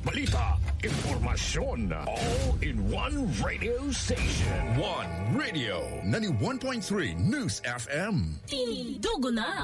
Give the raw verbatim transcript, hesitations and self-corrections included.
balita, impormasyon, all in one radio station. One Radio, ninety-one point three News F M. Dugo na